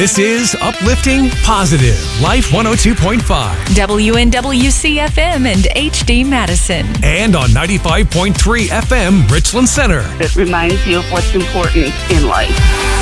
This is Uplifting Positive Life 102.5 WNWC FM and HD Madison. and on 95.3 FM Richland Center. That reminds you of what's important in life.